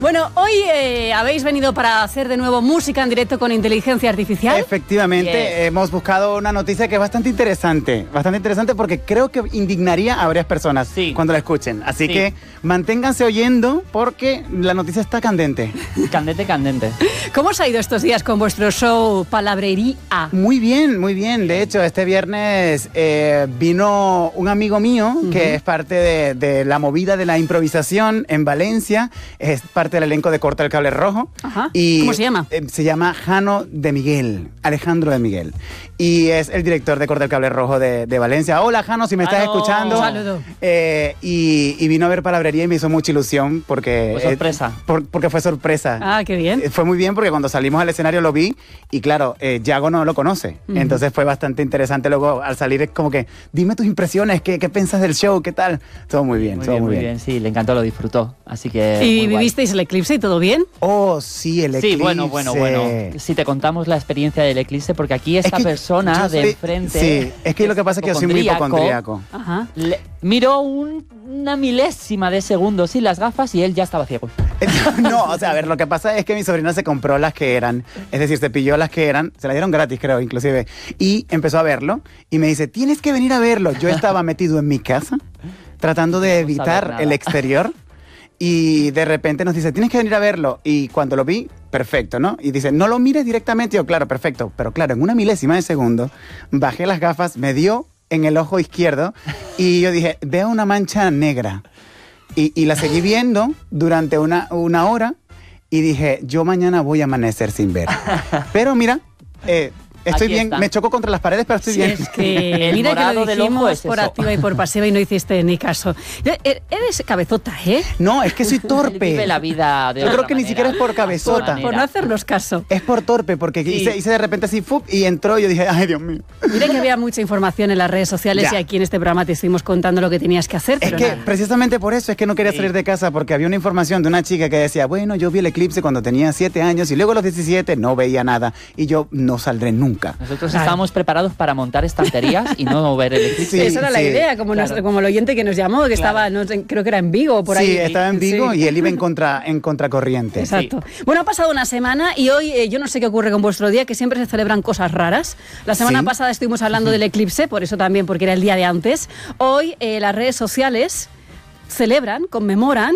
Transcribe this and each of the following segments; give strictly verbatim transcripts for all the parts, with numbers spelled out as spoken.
Bueno, hoy eh, habéis venido para hacer de nuevo música en directo con inteligencia artificial. Efectivamente, yes. hemos buscado una noticia que es bastante interesante, bastante interesante porque creo que indignaría a varias personas sí. cuando la escuchen. Así sí. que manténganse oyendo porque la noticia está candente. Candente, candente. ¿Cómo os ha ido estos días con vuestro show Palabrería? Muy bien, muy bien. De hecho, este viernes eh, vino un amigo mío uh-huh. que es parte de, de la movida de la improvisación en Valencia, es parte del elenco de Corta el Cable Rojo. Ajá. Y, ¿cómo se llama? Eh, se llama Jano de Miguel, Alejandro de Miguel. Y es el director de Corta el Cable Rojo de, de Valencia. Hola, Jano, si me estás Hello. escuchando. Un saludo. Eh, y, y vino a ver Palabrería y me hizo mucha ilusión porque... Fue sorpresa. Eh, por, porque fue sorpresa. Ah, qué bien. Eh, fue muy bien porque cuando salimos al escenario lo vi y claro, eh, Yago no lo conoce. Uh-huh. Entonces fue bastante interesante. Luego al salir es como que, dime tus impresiones, ¿qué, qué piensas del show? ¿Qué tal? Todo muy bien, muy todo bien, muy muy bien. bien. Sí, le encantó, lo disfrutó. Así que... ¿Y vivisteis el eclipse y todo bien? Oh, sí, el eclipse. Sí, bueno, bueno, bueno. Si te contamos la experiencia del eclipse, porque aquí esta es persona de soy, enfrente... Sí, es que es lo que pasa es que yo soy muy hipocondríaco. Ajá. Le, miró un, una milésima de segundo sin las gafas y él ya estaba ciego. No, o sea, a ver, lo que pasa es que mi sobrina se compró las que eran, es decir, se pilló las que eran, se las dieron gratis, creo, inclusive, y empezó a verlo y me dice, tienes que venir a verlo. Yo estaba metido en mi casa, tratando de evitar el exterior. Y de repente nos dice, tienes que venir a verlo. Y cuando lo vi, perfecto, ¿no? Y dice, no lo mires directamente. Yo, claro, perfecto. Pero claro, en una milésima de segundo, bajé las gafas, me dio en el ojo izquierdo y yo dije, veo una mancha negra. Y, y la seguí viendo durante una, una hora y dije, yo mañana voy a amanecer sin ver. Pero mira... Eh, Estoy Aquí bien, está. me choco contra las paredes, pero estoy sí, bien. Es que el mira que lo dijimos por activa y por pasiva y no hiciste ni caso. Eres cabezota, ¿eh? No, es que soy torpe. Vive la vida de Yo creo que manera. ni siquiera es por cabezota. Por, por no hacernos caso. Es por torpe, porque sí. hice, hice de repente así, ¡fup! Y entró y yo dije, ¡ay, Dios mío! Mira que había mucha información en las redes sociales ya. Y aquí en este programa te estuvimos contando lo que tenías que hacer. Es pero que nada. precisamente por eso es que no quería sí. salir de casa, porque había una información de una chica que decía, bueno, yo vi el eclipse cuando tenía siete años y luego a los diecisiete no veía nada y yo no saldré nunca. Nosotros claro. estábamos preparados para montar estanterías y no ver el eclipse. Sí, esa era la sí, idea, como, claro. nos, como el oyente que nos llamó, que claro. estaba, no, creo que era en Vigo o por sí, ahí. Sí, estaba en Vigo sí. y él iba en, contra, en contracorriente. Exacto. Sí. Bueno, ha pasado una semana y hoy eh, yo no sé qué ocurre con vuestro día, que siempre se celebran cosas raras. La semana sí. pasada estuvimos hablando del eclipse, por eso también, porque era el día de antes. Hoy eh, las redes sociales celebran, conmemoran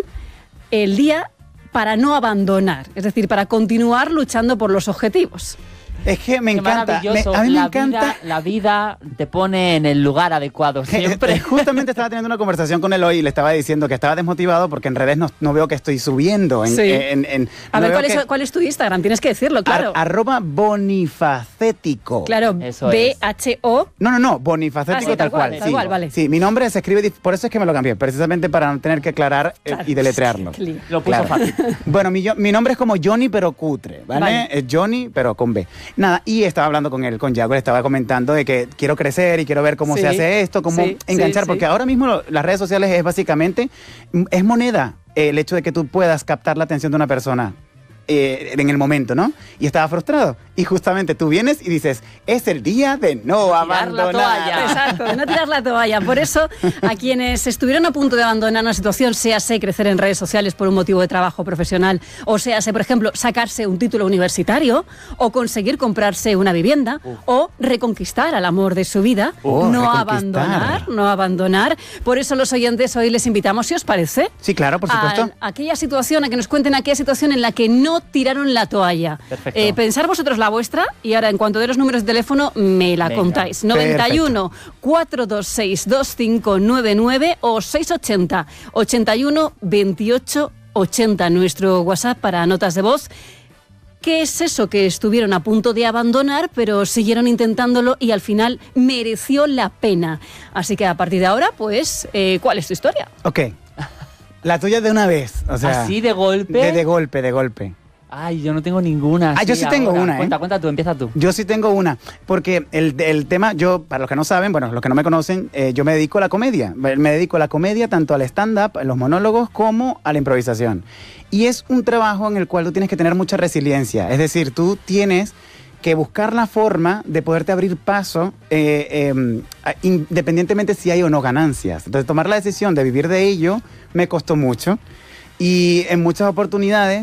el día para no abandonar, es decir, para continuar luchando por los objetivos. Es que me Qué encanta, me, a mí me la encanta... Vida, la vida te pone en el lugar adecuado siempre. Justamente estaba teniendo una conversación con él hoy y le estaba diciendo que estaba desmotivado porque en redes no, no veo que estoy subiendo. En, sí. en, en, a no ver, ¿cuál, que... es, ¿cuál es tu Instagram? Tienes que decirlo, claro. Ar, arroba bonifacético. Claro, Eso B H O. No, no, no, bonifacético ah, sí, tal, tal cual. cual Tal sí. cual, vale. Sí, mi nombre se escribe, por eso es que me lo cambié, precisamente para no tener que aclarar claro. y deletrearlo. Lo puso claro. fácil. Bueno, mi, mi nombre es como Johnny, pero cutre, ¿vale? vale. Es Johnny, pero con B. Nada, y estaba hablando con él, con Yago, le estaba comentando de que quiero crecer y quiero ver cómo sí, se hace esto, cómo sí, enganchar, sí, porque sí. ahora mismo las redes sociales es básicamente, es moneda el hecho de que tú puedas captar la atención de una persona eh, en el momento, ¿no? Y estaba frustrado. Y justamente tú vienes y dices, es el día de no abandonar. La toalla. Exacto, de no tirar la toalla. Por eso, a quienes estuvieron a punto de abandonar una situación, séase crecer en redes sociales por un motivo de trabajo profesional, o séase, por ejemplo, sacarse un título universitario, o conseguir comprarse una vivienda, uh. o reconquistar al amor de su vida, oh, no abandonar, no abandonar. Por eso los oyentes hoy les invitamos, si os parece, sí, claro, por supuesto, a aquella situación, a que nos cuenten aquella situación en la que no tiraron la toalla. Perfecto. Eh, pensar vosotros la vuestra y ahora en cuanto de los números de teléfono me la Venga. contáis. noventa y uno, cuatrocientos veintiséis, veinticinco noventa y nueve o seiscientos ochenta, ochenta y uno, veintiocho ochenta, nuestro WhatsApp para notas de voz. ¿Qué es eso que estuvieron a punto de abandonar, pero siguieron intentándolo y al final mereció la pena? Así que a partir de ahora, pues, eh, ¿cuál es tu historia? Ok. La tuya de una vez. O sea, ¿así de golpe? De, de golpe, de golpe. Ay, yo no tengo ninguna. Ah, yo sí tengo ahora. una, ¿eh? Cuenta, cuenta tú, empieza tú. Yo sí tengo una, porque el, el tema, yo, para los que no saben, bueno, los que no me conocen, eh, yo me dedico a la comedia. Me dedico a la comedia, tanto al stand-up, a los monólogos, como a la improvisación. Y es un trabajo en el cual tú tienes que tener mucha resiliencia. Es decir, tú tienes que buscar la forma de poderte abrir paso eh, eh, independientemente si hay o no ganancias. Entonces, tomar la decisión de vivir de ello me costó mucho. Y en muchas oportunidades